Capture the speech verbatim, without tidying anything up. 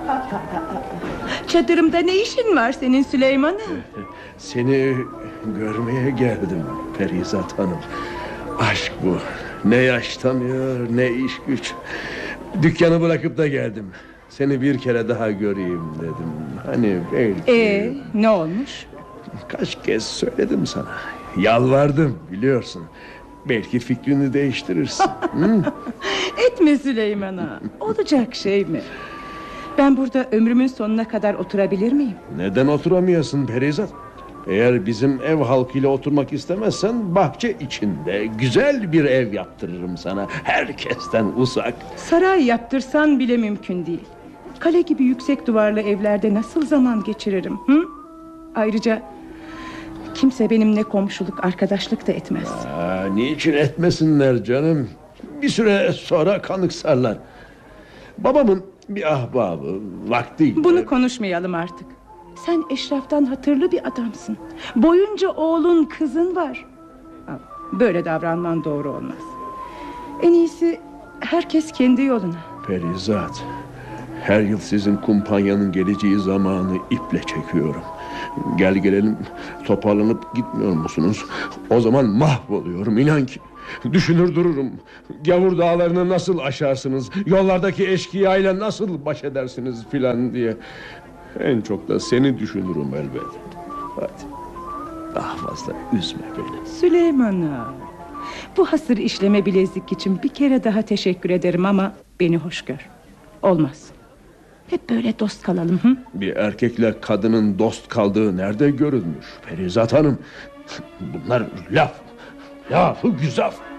Çadırımda ne işin var senin Süleyman'ım? Seni görmeye geldim Perizat Hanım. Aşk bu. Ne yaş tanıyor ne iş güç. Dükkanı bırakıp da geldim. Seni bir kere daha göreyim dedim. Hani belki... Ee, ne olmuş? Kaç kez söyledim sana. Yalvardım biliyorsun. Belki fikrini değiştirirsin. Etme Süleyman'a. Olacak şey mi? Ben burada ömrümün sonuna kadar oturabilir miyim? Neden oturamıyorsun Perizat? Eğer bizim ev halkıyla oturmak istemezsen bahçe içinde güzel bir ev yaptırırım sana. Herkesten uzak. Saray yaptırsan bile mümkün değil. Kale gibi yüksek duvarlı evlerde nasıl zaman geçiririm? Hı? Ayrıca kimse benimle komşuluk, arkadaşlık da etmez. Aa, niçin etmesinler canım? Bir süre sonra kanıksarlar. Babamın bir ahbabı vaktiyle... Bunu konuşmayalım artık. Sen eşraftan hatırlı bir adamsın. Boyunca oğlun, kızın var. Böyle davranman doğru olmaz. En iyisi herkes kendi yoluna. Perizat, her yıl sizin kumpanyanın geleceği zamanı iple çekiyorum. Gel gelelim toparlanıp gitmiyor musunuz? O zaman mahvoluyorum inan ki. Düşünür dururum. Gavur dağlarını nasıl aşarsınız, yollardaki eşkıyayla nasıl baş edersiniz filan diye. En çok da seni düşünürüm elbet. Hadi daha fazla üzme beni. Süleyman'a, bu hasır işleme bilezik için bir kere daha teşekkür ederim ama beni hoş gör. Olmaz. Hep böyle dost kalalım. Hı? Bir erkekle kadının dost kaldığı nerede görülmüş Perizat Hanım? Bunlar laf, lafı güzaf.